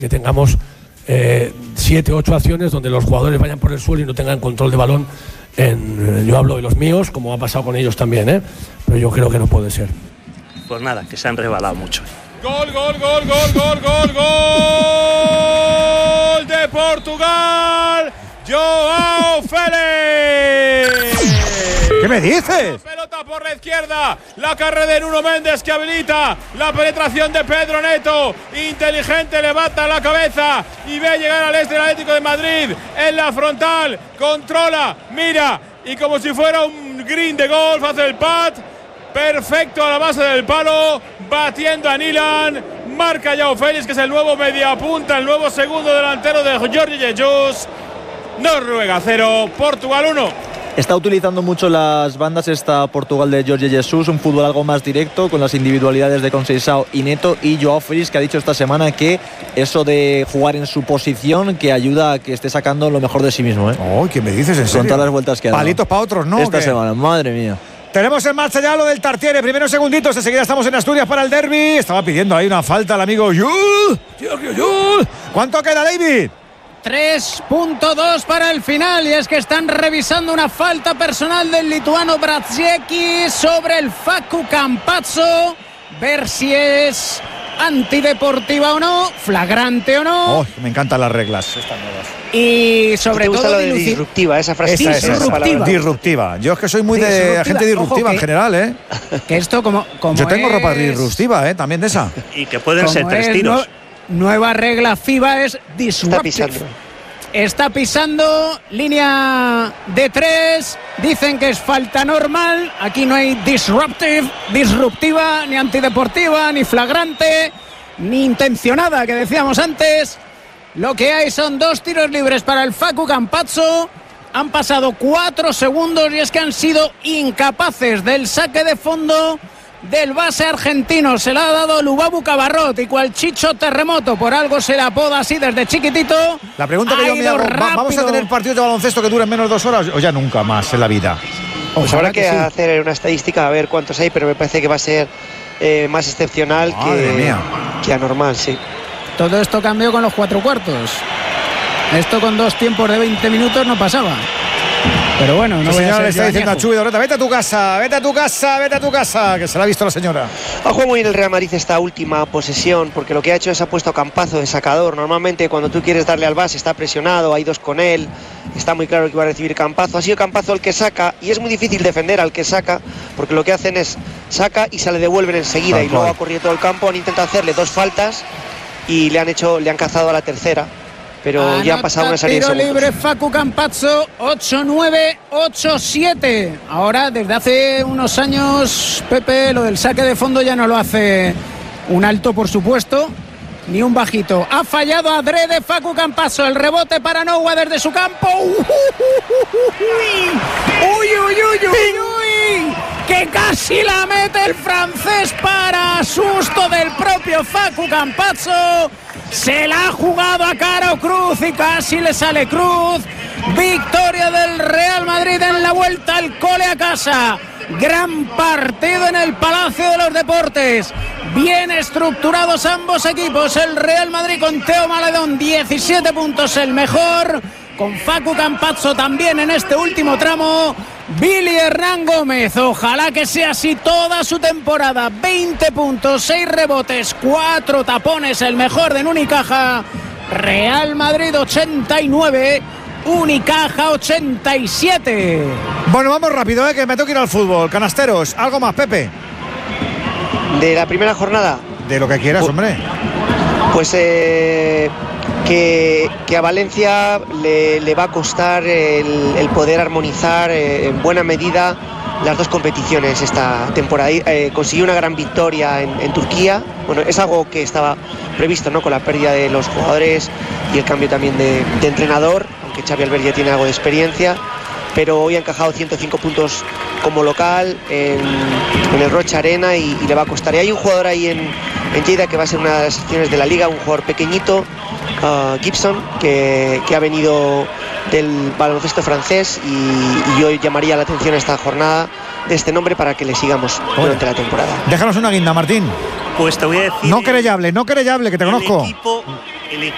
que tengamos 7 o 8 acciones donde los jugadores vayan por el suelo y no tengan control de balón. Yo hablo de los míos, como ha pasado con ellos también, pero yo creo que no puede ser. Pues nada, que se han rebalado mucho. Gol, gol, gol, gol, gol, gol, gol de Portugal, Joao Félix. ¿Qué me dices? Pelota por la izquierda, la carrera de Nuno Méndez que habilita la penetración de Pedro Neto. Inteligente, levanta la cabeza y ve llegar al este del Atlético de Madrid en la frontal. Controla, mira y como si fuera un green de golf hace el pat. Perfecto a la base del palo, batiendo a Nilan. Marca Joao Félix, que es el nuevo mediapunta, el nuevo segundo delantero de Jorge Jesus. Noruega 0, Portugal 1. Está utilizando mucho las bandas esta Portugal de Jorge Jesus, un fútbol algo más directo con las individualidades de Conceição y Neto, y Joao Félix, que ha dicho esta semana que eso de jugar en su posición que ayuda a que esté sacando lo mejor de sí mismo. Oh, ¿qué me dices en serio? Con todas las vueltas que ha dado. Palitos para otros, ¿no? Esta semana, madre mía. Tenemos en marcha ya lo del Tartiere. Primeros segunditos, enseguida estamos en Asturias para el derbi. Estaba pidiendo ahí una falta al amigo Yul. ¿Cuánto queda, David? 3.2 para el final, y es que están revisando una falta personal del lituano Braziecki sobre el Facu Campazzo, ver si es antideportiva o no, flagrante o no. Oh, me encantan las reglas estas nuevas. Y sobre todo disruptiva, esa frase. Disruptiva. Yo es que soy muy de gente disruptiva en general, ¿eh? Que esto como yo tengo ropa disruptiva, también de esa. Y que pueden ser 3 tiros. Nueva regla FIBA es disruptive. Está pisando, línea de 3. Dicen que es falta normal. Aquí no hay disruptiva, ni antideportiva, ni flagrante, ni intencionada, que decíamos antes. Lo que hay son 2 tiros libres para el Facu Campazzo. Han pasado 4 segundos y es que han sido incapaces del saque de fondo del base argentino. Se la ha dado Lubabu Cabarrot, y cual Chicho Terremoto, por algo se la apoda así desde chiquitito. La pregunta que yo me hago, ¿vamos a tener partidos de baloncesto que duren menos de 2 horas o ya nunca más en la vida? Pues habrá que hacer una estadística a ver cuántos hay, pero me parece que va a ser más excepcional que anormal, sí. Todo esto cambió con los 4 cuartos. Esto con 2 tiempos de 20 minutos no pasaba. Pero bueno, no señora le está diciendo a Chuy Dorota, vete a tu casa, que se la ha visto la señora. Ha jugado muy bien el Real Madrid esta última posesión, porque lo que ha hecho es ha puesto a Campazzo de sacador. Normalmente cuando tú quieres darle al base está presionado, hay 2 con él, está muy claro que va a recibir Campazzo. Ha sido Campazzo el que saca, y es muy difícil defender al que saca, porque lo que hacen es saca y se le devuelven enseguida, y luego ha corrido todo el campo. Han intentado hacerle 2 faltas y le han cazado a la tercera. Pero ya han pasado una serie de segundos. Tiro libre Facu Campazzo, 8-9, 8-7. Ahora, desde hace unos años, Pepe, lo del saque de fondo ya no lo hace un alto, por supuesto, ni un bajito. Ha fallado adrede Facu Campazzo. El rebote para Noua desde su campo. ¡Uy! Que casi la mete el francés para susto del propio Facu Campazzo. Se la ha jugado a Caro Cruz y casi le sale Cruz. Victoria del Real Madrid en la vuelta al cole a casa. Gran partido en el Palacio de los Deportes. Bien estructurados ambos equipos. El Real Madrid con Teo Maledón, 17 puntos el mejor. Con Facu Campazzo también en este último tramo. Billy Hernán Gómez, ojalá que sea así toda su temporada. 20 puntos, 6 rebotes, 4 tapones, el mejor de Unicaja. Real Madrid 89, Unicaja 87. Bueno, vamos rápido, que me tengo que ir al fútbol. Canasteros, ¿algo más, Pepe? De la primera jornada. De lo que quieras, hombre. Pues que a Valencia le va a costar el poder armonizar en buena medida las 2 competiciones esta temporada. Consiguió una gran victoria en Turquía. Bueno, es algo que estaba previsto, ¿no?, con la pérdida de los jugadores y el cambio también de entrenador, aunque Xavi Albert ya tiene algo de experiencia. Pero hoy ha encajado 105 puntos como local en el Rocha Arena y le va a costar. Y hay un jugador ahí en Lleida que va a ser una de las secciones de la liga, un jugador pequeñito, Gibson, que ha venido del baloncesto francés, y yo llamaría la atención a esta jornada de este nombre para que le sigamos durante la temporada. Déjanos una guinda, Martín. Pues te voy a decir... No querellable, que te conozco. El